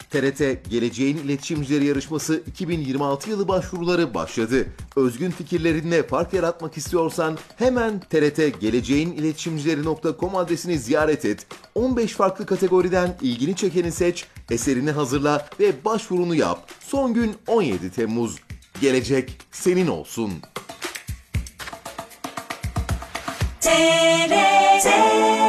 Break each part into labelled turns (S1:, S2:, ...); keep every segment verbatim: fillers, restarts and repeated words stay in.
S1: T R T Geleceğin İletişimcileri Yarışması iki bin yirmi altı yılı başvuruları başladı. Özgün fikirlerinle fark yaratmak istiyorsan hemen T R T geleceğin iletişimcileri nokta com adresini ziyaret et. on beş farklı kategoriden ilgini çekeni seç, eserini hazırla ve başvurunu yap. Son gün on yedi Temmuz. Gelecek senin olsun.
S2: T R T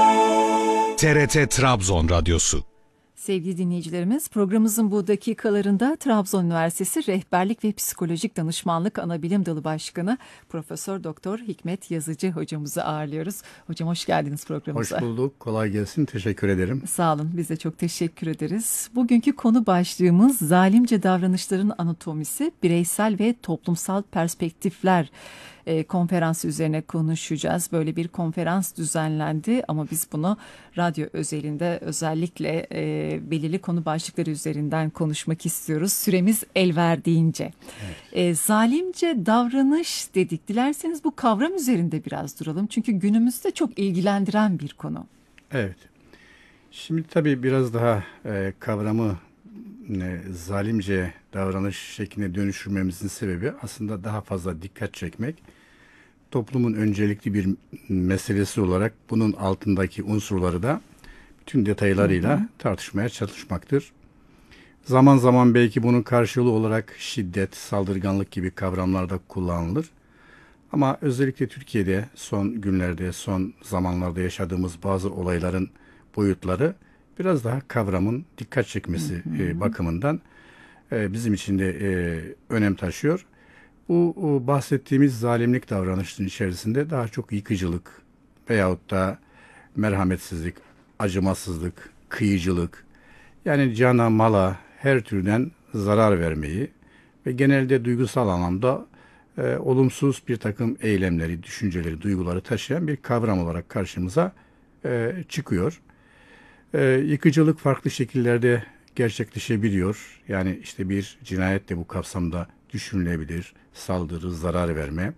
S3: T R T Trabzon Radyosu.
S4: Sevgili dinleyicilerimiz, programımızın bu dakikalarında Trabzon Üniversitesi Rehberlik ve Psikolojik Danışmanlık Anabilim Dalı Başkanı Profesör Doktor Hikmet Yazıcı hocamızı ağırlıyoruz. Hocam hoş geldiniz programımıza.
S5: Hoş bulduk. Kolay gelsin. Teşekkür ederim.
S4: Sağ olun. Biz de çok teşekkür ederiz. Bugünkü konu başlığımız zalimce davranışların anatomisi, bireysel ve toplumsal perspektifler e, konferansı üzerine konuşacağız. Böyle bir konferans düzenlendi ama biz bunu radyo özelinde özellikle e, belirli konu başlıkları üzerinden konuşmak istiyoruz. Süremiz el verdiğince. Evet. E, zalimce davranış dedik. Dilerseniz bu kavram üzerinde biraz duralım. Çünkü günümüzde çok ilgilendiren bir konu.
S5: Evet. Şimdi tabii biraz daha e, kavramı e, zalimce davranış şekline dönüştürmemizin sebebi aslında daha fazla dikkat çekmek. Toplumun öncelikli bir meselesi olarak bunun altındaki unsurları da bütün detaylarıyla hı hı. tartışmaya çalışmaktır. Zaman zaman belki bunun karşılığı olarak şiddet, saldırganlık gibi kavramlar da kullanılır. Ama özellikle Türkiye'de son günlerde, son zamanlarda yaşadığımız bazı olayların boyutları biraz daha kavramın dikkat çekmesi hı hı. E, bakımından e, bizim için de e, önem taşıyor. Bu o bahsettiğimiz zalimlik davranışının içerisinde daha çok yıkıcılık veyahut da merhametsizlik, acımasızlık, kıyıcılık, yani cana, mala her türden zarar vermeyi ve genelde duygusal anlamda e, olumsuz bir takım eylemleri, düşünceleri, duyguları taşıyan bir kavram olarak karşımıza e, çıkıyor. E, yıkıcılık farklı şekillerde gerçekleşebiliyor. Yani işte bir cinayet de bu kapsamda düşünülebilir. Saldırı, zarar verme.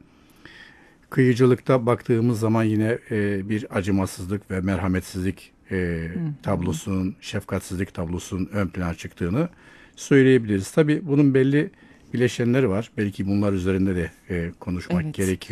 S5: Kıyıcılıkta baktığımız zaman yine e, bir acımasızlık ve merhametsizlik e, tablosunun, şefkatsizlik tablosunun ön plana çıktığını söyleyebiliriz. Tabii bunun belli bileşenleri var. Belki bunlar üzerinde de e, konuşmak evet. gerekiyor.